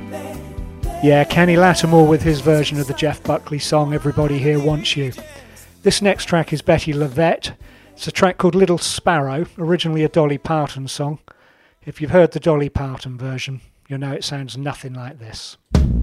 Yeah, Kenny Lattimore with his version of the Jeff Buckley song Everybody Here Wants You. This next track is Bettye LaVette. It's a track called Little Sparrow, originally a Dolly Parton song. If you've heard the Dolly Parton version, you'll know it sounds nothing like this.